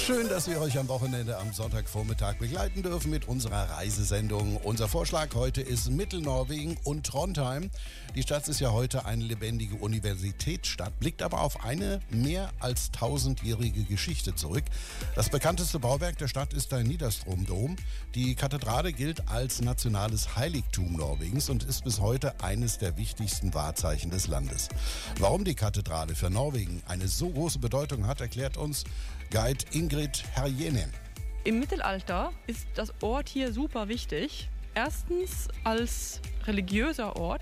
Schön, dass wir euch am Wochenende am Sonntagvormittag begleiten dürfen mit unserer Reisesendung. Unser Vorschlag heute ist Mittelnorwegen und Trondheim. Die Stadt ist ja heute eine lebendige Universitätsstadt, blickt aber auf eine mehr als 1000-jährige Geschichte zurück. Das bekannteste Bauwerk der Stadt ist der Nidarstromdom. Die Kathedrale gilt als nationales Heiligtum Norwegens und ist bis heute eines der wichtigsten Wahrzeichen des Landes. Warum die Kathedrale für Norwegen eine so große Bedeutung hat, erklärt uns Guide Ingrid Herjenen. Im Mittelalter ist das Ort hier super wichtig. Erstens als religiöser Ort.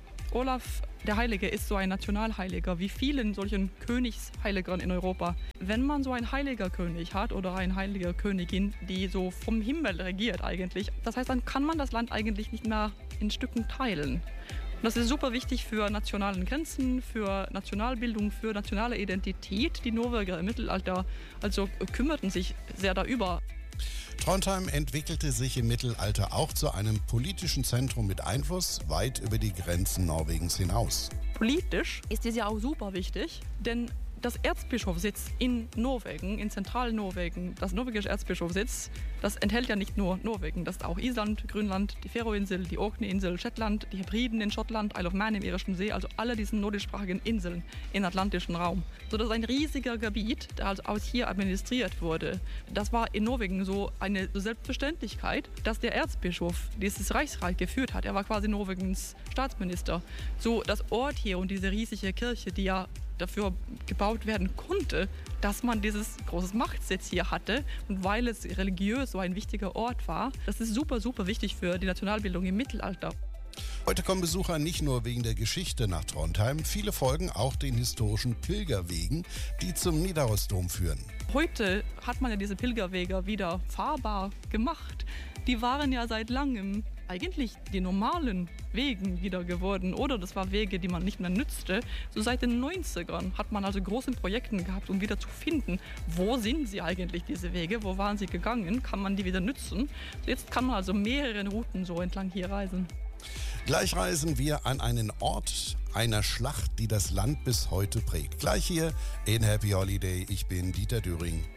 Olaf der Heilige ist so ein Nationalheiliger, wie vielen solchen Königsheiligern in Europa. Wenn man so einen heiliger König hat oder eine heilige Königin, die so vom Himmel regiert eigentlich, das heißt, dann kann man das Land eigentlich nicht mehr in Stücken teilen. Und das ist super wichtig für nationale Grenzen, für Nationalbildung, für nationale Identität. Die Norweger im Mittelalter also kümmerten sich sehr darüber. Trondheim entwickelte sich im Mittelalter auch zu einem politischen Zentrum mit Einfluss weit über die Grenzen Norwegens hinaus. Politisch ist es ja auch super wichtig, denn das Erzbischofssitz in Norwegen, in Zentralnorwegen, das norwegische Erzbischofssitz, das enthält ja nicht nur Norwegen, das ist auch Island, Grönland, die Färöerinsel, die Orkney-Insel, Shetland, die Hebriden in Schottland, Isle of Man im Irischen See, also alle diese nordischsprachigen Inseln im atlantischen Raum. So, das ist ein riesiger Gebiet, der also aus hier administriert wurde. Das war in Norwegen so eine Selbstverständlichkeit, dass der Erzbischof dieses Reichsreich geführt hat. Er war quasi Norwegens Staatsminister. So, das Ort hier und diese riesige Kirche, die ja dafür gebaut werden konnte, dass man dieses große Machtsitz hier hatte. Und weil es religiös so ein wichtiger Ort war, das ist super, super wichtig für die Nationalbildung im Mittelalter. Heute kommen Besucher nicht nur wegen der Geschichte nach Trondheim, viele folgen auch den historischen Pilgerwegen, die zum Nidarosdom führen. Heute hat man ja diese Pilgerwege wieder fahrbar gemacht. Die waren ja seit langem eigentlich die normalen Wegen wieder geworden. Oder das waren Wege, die man nicht mehr nützte. So seit den 90ern hat man also große Projekte gehabt, um wieder zu finden, wo sind sie eigentlich, diese Wege, wo waren sie gegangen, kann man die wieder nützen. Jetzt kann man also mehrere Routen so entlang hier reisen. Gleich reisen wir an einen Ort einer Schlacht, die das Land bis heute prägt. Gleich hier in Happy Holiday. Ich bin Dieter Döring.